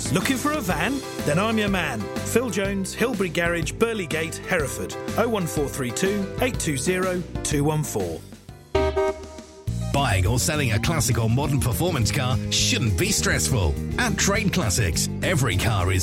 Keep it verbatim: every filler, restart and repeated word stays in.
cars. Looking for a van? Then I'm your man. Phil Jones, Hilbury Garage, Burley Gate, Hereford. oh one four three two, eight two zero, two one four. Buying or selling a classic or modern performance car shouldn't be stressful. At Trade Classics, every car is